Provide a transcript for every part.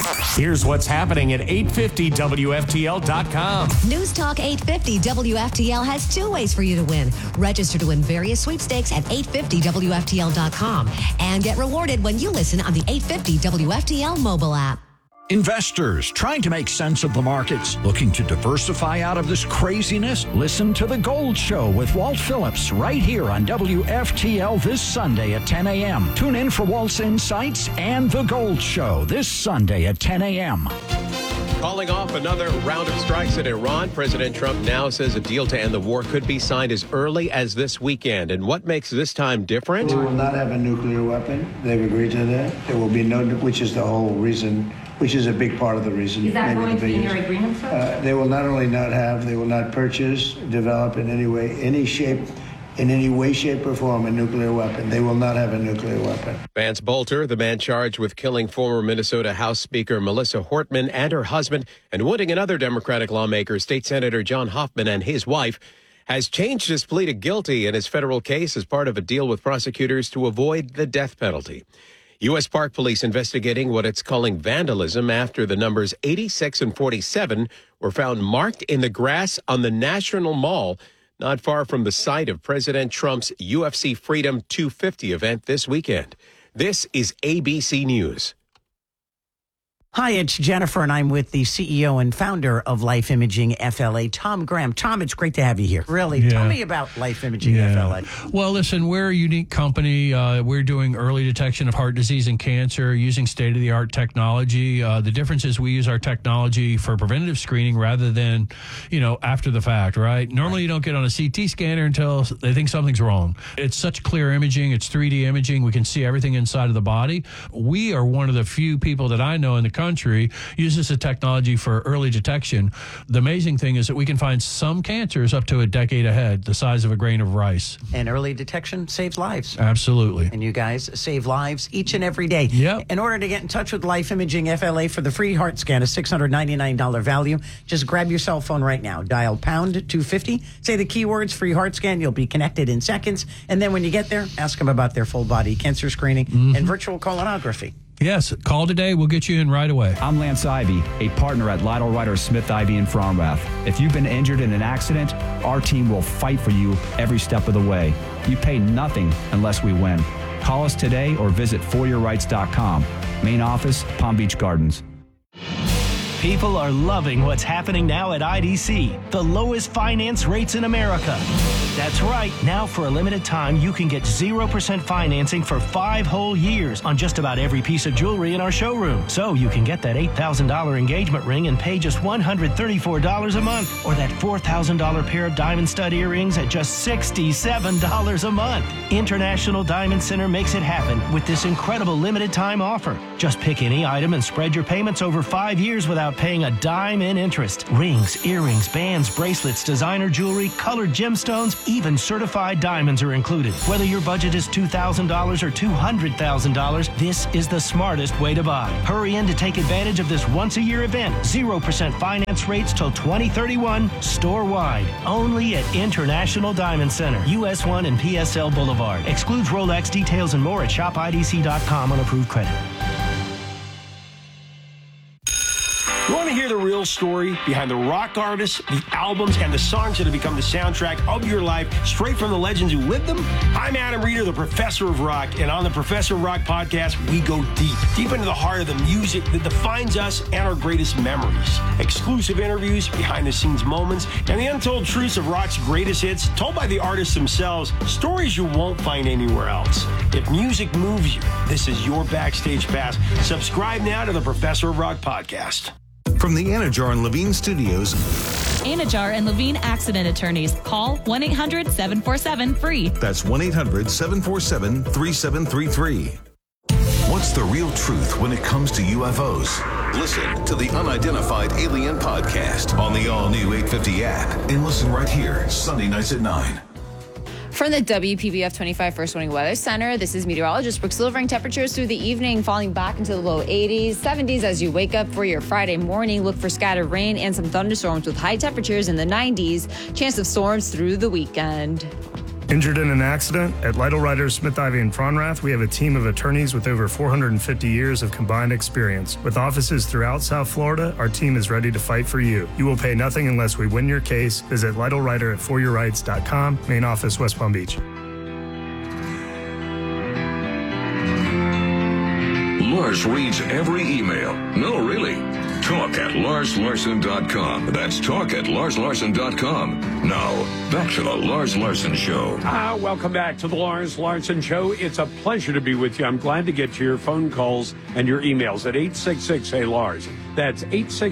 Here's what's happening at 850WFTL.com. News Talk 850 WFTL has two ways for you to win. Register to win various sweepstakes at 850WFTL.com and get rewarded when you listen on the 850 WFTL mobile app. Investors trying to make sense of the markets, looking to diversify out of this craziness? Listen to The Gold Show with Walt Phillips right here on WFTL this Sunday at 10 a.m. Tune in for Walt's insights and The Gold Show this Sunday at 10 a.m. Calling off another round of strikes in Iran, President Trump now says a deal to end the war could be signed as early as this weekend. And what makes this time different? We will not have a nuclear weapon. They've agreed to that. There will be no, which is the whole reason, which is a big part of the reason. Is that going to be in your agreement, sir? They will not only not have, they will not purchase, develop in any way, any shape, in any way, shape, or form a nuclear weapon. They will not have a nuclear weapon. Vance Bolter, the man charged with killing former Minnesota House Speaker Melissa Hortman and her husband and wounding another Democratic lawmaker, State Senator John Hoffman, and his wife, has changed his plea to guilty in his federal case as part of a deal with prosecutors to avoid the death penalty. U.S. Park Police investigating what it's calling vandalism after the numbers 86 and 47 were found marked in the grass on the National Mall, not far from the site of President Trump's UFC Freedom 250 event this weekend. This is ABC News. Hi, it's Jennifer, and I'm with the CEO and founder of Life Imaging FLA, Tom Graham. Tom, it's great to have you here. Really, tell me about Life Imaging FLA. Well, listen, we're a unique company. We're doing early detection of heart disease and cancer using state-of-the-art technology. The difference is we use our technology for preventative screening rather than, after the fact, right? Normally, you don't get on a CT scanner until they think something's wrong. It's such clear imaging. It's 3D imaging. We can see everything inside of the body. We are one of the few people that I know in the country uses the technology for early detection. The amazing thing is that we can find some cancers up to a decade ahead, the size of a grain of rice. And early detection saves lives. Absolutely. And you guys save lives each and every day. Yep. In order to get in touch with Life Imaging FLA for the free heart scan, a $699 value, just grab your cell phone right now. Dial pound 250, say the keywords free heart scan. You'll be connected in seconds. And then when you get there, ask them about their full body cancer screening and virtual colonography. Yes, call today. We'll get you in right away. I'm Lance Ivy, a partner at Lytle Ryder Smith Ivy in Fromrath. If you've been injured in an accident, our team will fight for you every step of the way. You pay nothing unless we win. Call us today or visit foryourrights.com. Main office, Palm Beach Gardens. People are loving what's happening now at IDC, the lowest finance rates in America. That's right. Now, for a limited time, you can get 0% financing for 5 whole years on just about every piece of jewelry in our showroom. So you can get that $8,000 engagement ring and pay just $134 a month, or that $4,000 pair of diamond stud earrings at just $67 a month. International Diamond Center makes it happen with this incredible limited time offer. Just pick any item and spread your payments over 5 years without paying a dime in interest. Rings, earrings, bands, bracelets, designer jewelry, colored gemstones, even certified diamonds are included. Whether your budget is $2,000 or $200,000, this is the smartest way to buy. Hurry in to take advantage of this once-a-year event. 0% finance rates till 2031, store-wide. Only at International Diamond Center, US 1 and PSL Boulevard. Excludes Rolex. Details and more at shopidc.com on approved credit. You want to hear the real story behind the rock artists, the albums, and the songs that have become the soundtrack of your life, straight from the legends who lived them? I'm Adam Reeder, the Professor of Rock, and on the Professor of Rock podcast, we go deep into the heart of the music that defines us and our greatest memories. Exclusive interviews, behind-the-scenes moments, and the untold truths of rock's greatest hits, told by the artists themselves, stories you won't find anywhere else. If music moves you, this is your backstage pass. Subscribe now to the Professor of Rock podcast. From the Anajar and Levine Studios. Anajar and Levine Accident Attorneys. Call 1-800-747-FREE. That's 1-800-747-3733. What's the real truth when it comes to UFOs? Listen to the Unidentified Alien Podcast on the all-new 850 app. And listen right here, Sunday nights at 9. From the WPBF 25 First Warning Weather Center, this is meteorologist Brooke Silvering. Temperatures through the evening falling back into the low 80s, 70s as you wake up for your Friday morning. Look for scattered rain and some thunderstorms with high temperatures in the 90s. Chance of storms through the weekend. Injured in an accident? At Lytle Ryder, Smith, Ivy, and Fronrath, we have a team of attorneys with over 450 years of combined experience. With offices throughout South Florida, our team is ready to fight for you. You will pay nothing unless we win your case. Visit Lytle Ryder at foryourrights.com. Main office, West Palm Beach. Lars reads every email. No, really. Talk at LarsLarson.com. That's talk at LarsLarson.com. Now, back to the Lars Larson Show. Welcome back to the Lars Larson Show. It's a pleasure to be with you. I'm glad to get to your phone calls and your emails at 866-HEY-LARS. That's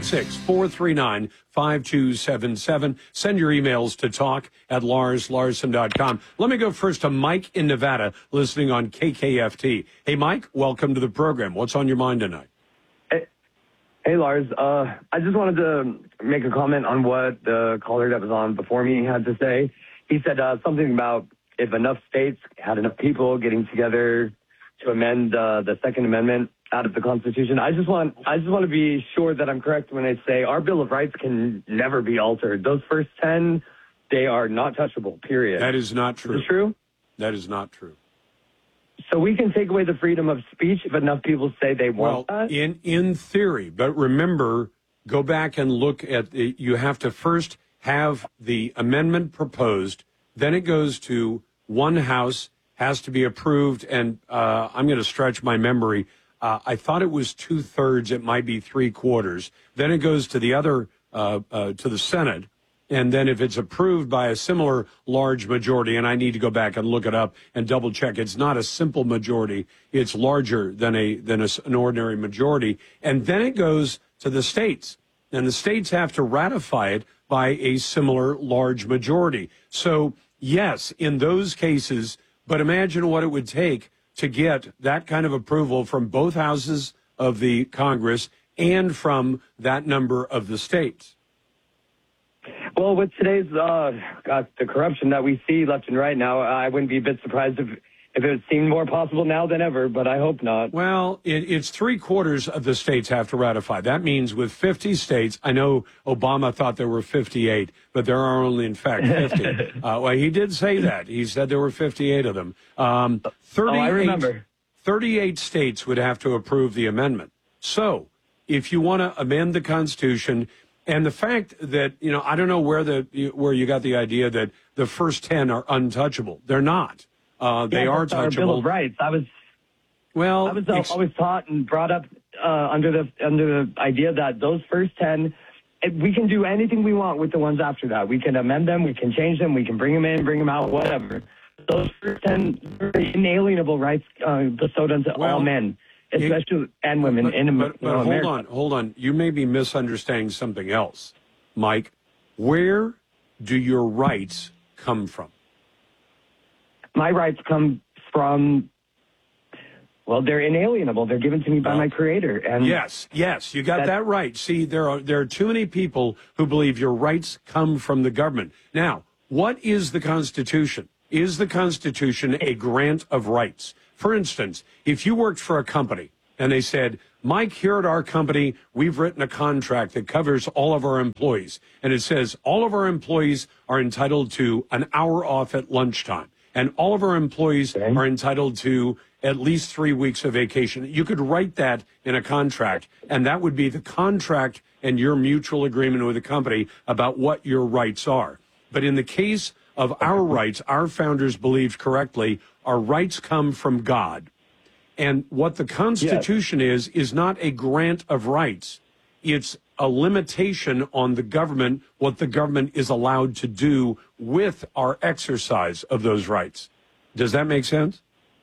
866-439-5277. Send your emails to talk at LarsLarson.com. Let me go first to Mike in Nevada, listening on KKFT. Hey, Mike, welcome to the program. What's on your mind tonight? Hey, Lars. I just wanted to make a comment on what the caller that was on before me had to say. He said something about if enough states had enough people getting together to amend the Second Amendment out of the Constitution. I just want to be sure that I'm correct when I say our Bill of Rights can never be altered. Those first 10, they are not touchable, period. That is not true. Is it true? That is not true. So we can take away the freedom of speech if enough people say they want that? In theory, but remember, go back and look at you have to first have the amendment proposed, then it goes to one house, has to be approved, and I'm going to stretch my memory. I thought it was 2/3, it might be 3/4. Then it goes to the other, to the Senate. And then if it's approved by a similar large majority, and I need to go back and look it up and double check, it's not a simple majority. It's larger than an ordinary majority. And then it goes to the states. And the states have to ratify it by a similar large majority. So, yes, in those cases, but imagine what it would take to get that kind of approval from both houses of the Congress and from that number of the states. Well, with today's the corruption that we see left and right now, I wouldn't be a bit surprised if it seemed more possible now than ever, but I hope not. Well, it's 3/4 of the states have to ratify. That means with 50 states, I know Obama thought there were 58, but there are only, in fact, 50. Well, he did say that. He said there were 58 of them. 38 states would have to approve the amendment. So if you want to amend the Constitution, and the fact that, I don't know where you got the idea that the first 10 are untouchable. They're not. They are touchable. Our Bill of Rights. I was always taught and brought up under the idea that those first 10, we can do anything we want with the ones after that. We can amend them, we can change them, we can bring them in, bring them out, whatever. Those first 10 inalienable rights bestowed unto all men. Especially and women in America. But hold on. You may be misunderstanding something else, Mike. Where do your rights come from? My rights come from, well, they're inalienable. They're given to me by my Creator. And yes, you got that right. See, there are too many people who believe your rights come from the government. Now, what is the Constitution? Is the Constitution a grant of rights? For instance, if you worked for a company and they said, Mike, here at our company, we've written a contract that covers all of our employees. And it says all of our employees are entitled to an hour off at lunchtime. And all of our employees are entitled to at least 3 weeks of vacation. You could write that in a contract, and that would be the contract and your mutual agreement with the company about what your rights are. But in the case of our rights, our founders believed correctly, our rights come from God. And what the Constitution is not a grant of rights. It's a limitation on the government, what the government is allowed to do with our exercise of those rights. Does that make sense?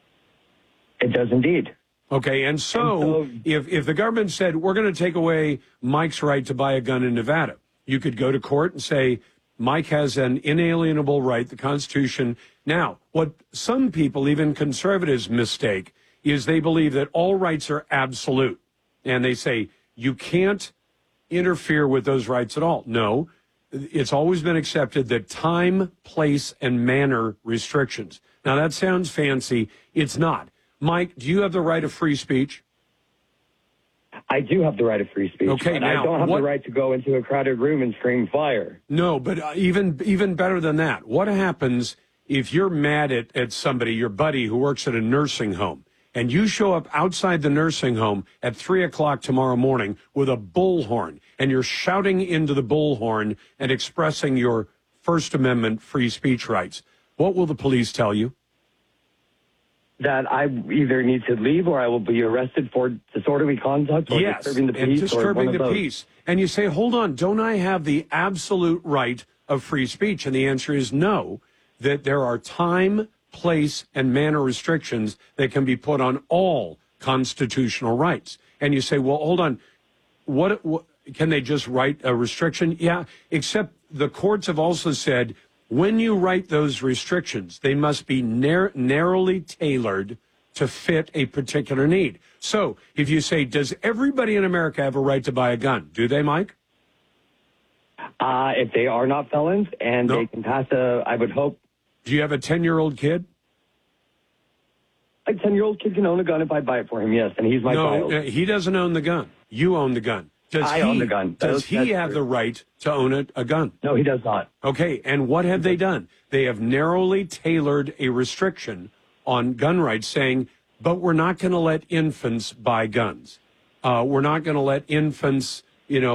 It does indeed. Okay, and so if the government said, we're going to take away Mike's right to buy a gun in Nevada, you could go to court and say, Mike has an inalienable right, the Constitution. Now, what some people, even conservatives, mistake is they believe that all rights are absolute. And they say, you can't interfere with those rights at all. No, it's always been accepted that time, place, and manner restrictions. Now, that sounds fancy. It's not. Mike, do you have the right of free speech? I do have the right of free speech. Okay, now, I don't have the right to go into a crowded room and scream fire. No, but even better than that, what happens if you're mad at somebody, your buddy who works at a nursing home, and you show up outside the nursing home at 3 o'clock tomorrow morning with a bullhorn, and you're shouting into the bullhorn and expressing your First Amendment free speech rights, what will the police tell you? That I either need to leave or I will be arrested for disorderly conduct or disturbing the peace. And disturbing the peace. And you say, hold on, don't I have the absolute right of free speech? And the answer is no, that there are time, place, and manner restrictions that can be put on all constitutional rights. And you say, well, hold on, what can they just write a restriction? Yeah, except the courts have also said when you write those restrictions, they must be narrowly tailored to fit a particular need. So if you say, does everybody in America have a right to buy a gun? Do they, Mike? If they are not felons and they can pass I would hope. Do you have a 10-year-old kid? A 10-year-old kid can own a gun if I buy it for him, yes, and he's my child. No, he doesn't own the gun. You own the gun. I own the gun. Does he have the right to own a gun? No, he does not. Okay, and what have they done? They have narrowly tailored a restriction on gun rights saying, but we're not going to let infants buy guns. We're not going to let infants,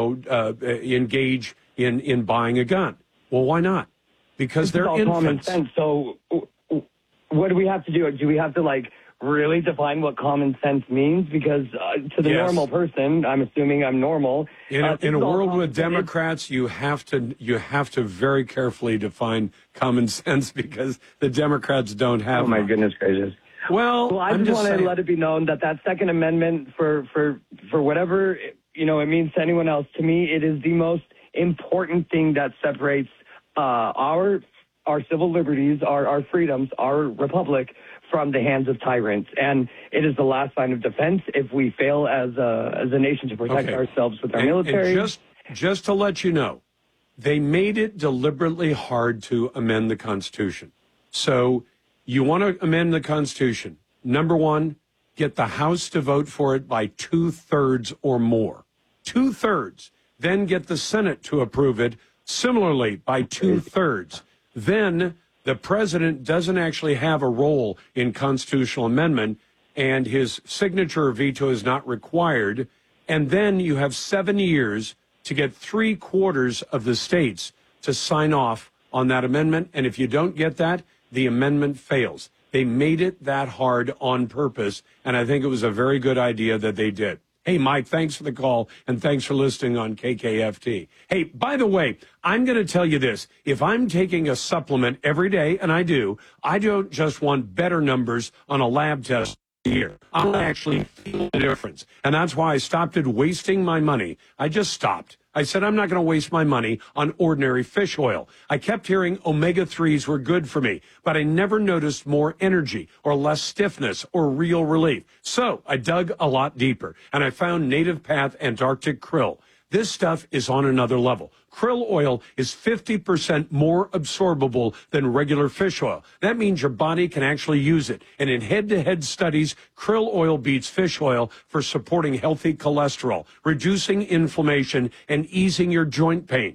engage in buying a gun. Well, why not? Because they're infants. Common sense. So what do we have to do? Do we have to, really define what common sense means? Because to the normal person, I'm assuming I'm normal. In a world with Democrats, you have to very carefully define common sense because the Democrats don't have. Oh my goodness gracious! Well, I just want to let it be known that Second Amendment for whatever it means to anyone else. To me, it is the most important thing that separates our civil liberties, our freedoms, our republic from the hands of tyrants. And it is the last line of defense if we fail as a nation to protect ourselves with our military. And just to let you know, they made it deliberately hard to amend the Constitution. So you want to amend the Constitution. Number one, get the House to vote for it by 2/3 or more. 2/3. Then get the Senate to approve it similarly by 2/3. Then the president doesn't actually have a role in constitutional amendment, and his signature or veto is not required. And then you have 7 years to get 3/4 of the states to sign off on that amendment. And if you don't get that, the amendment fails. They made it that hard on purpose, and I think it was a very good idea that they did. Hey, Mike, thanks for the call, and thanks for listening on KKFT. Hey, by the way, I'm going to tell you this. If I'm taking a supplement every day, and I don't just want better numbers on a lab test here. I'll actually feel the difference. And that's why I stopped wasting my money. I just stopped. I said, I'm not going to waste my money on ordinary fish oil. I kept hearing omega-3s were good for me, but I never noticed more energy or less stiffness or real relief. So I dug a lot deeper, and I found Native Path Antarctic Krill. This stuff is on another level. Krill oil is 50% more absorbable than regular fish oil. That means your body can actually use it. And in head-to-head studies, krill oil beats fish oil for supporting healthy cholesterol, reducing inflammation, and easing your joint pain.